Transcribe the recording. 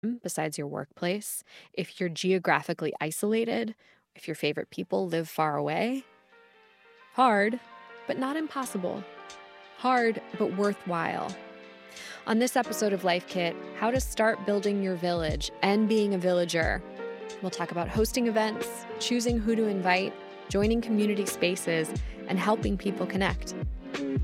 besides your workplace, if you're geographically isolated, if your favorite people live far away. Hard, but not impossible. Hard, but worthwhile. On this episode of Life Kit, how to start building your village and being a villager. We'll talk about hosting events, choosing who to invite, joining community spaces, and helping people connect.